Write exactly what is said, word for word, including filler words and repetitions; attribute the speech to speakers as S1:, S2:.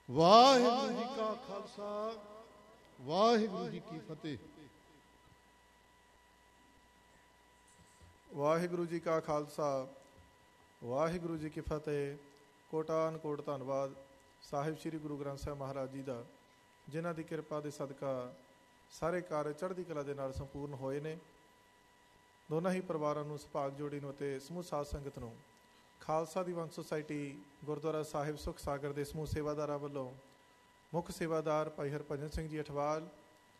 S1: ਵਾਹਿਗੁਰੂ ਜੀ ਕਾ ਖਾਲਸਾ, ਵਾਹਿਗੁਰੂ ਜੀ ਕੀ ਫਤਿਹ।
S2: ਵਾਹਿਗੁਰੂ ਜੀ ਕਾ ਖਾਲਸਾ, ਵਾਹਿਗੁਰੂ ਜੀ ਕੀ ਫਤਿਹ। ਕੋਟਾਨ ਕੋਟ ਧੰਨਵਾਦ ਸਾਹਿਬ ਸ੍ਰੀ ਗੁਰੂ ਗ੍ਰੰਥ ਸਾਹਿਬ ਮਹਾਰਾਜ ਜੀ ਦਾ, ਜਿਨ੍ਹਾਂ ਦੀ ਕਿਰਪਾ ਦੇ ਸਦਕਾ ਸਾਰੇ ਕਾਰਜ ਚੜ੍ਹਦੀ ਕਲਾ ਦੇ ਨਾਲ ਸੰਪੂਰਨ ਹੋਏ ਨੇ। ਦੋਨਾਂ ਹੀ ਪਰਿਵਾਰਾਂ ਨੂੰ, ਸੁਭਾਗ ਜੋੜੀ ਨੂੰ ਅਤੇ ਸਮੂਹ ਸਾਧ ਸੰਗਤ ਨੂੰ ਖਾਲਸਾ ਦੀ ਵੰਸ਼ ਸੁਸਾਇਟੀ ਗੁਰਦੁਆਰਾ ਸਾਹਿਬ ਸੁਖ ਸਾਗਰ ਦੇ ਸਮੂਹ ਸੇਵਾਦਾਰਾਂ ਵੱਲੋਂ ਮੁੱਖ ਸੇਵਾਦਾਰ ਭਾਈ ਹਰਭਜਨ ਸਿੰਘ ਜੀ ਅਠਵਾਲ,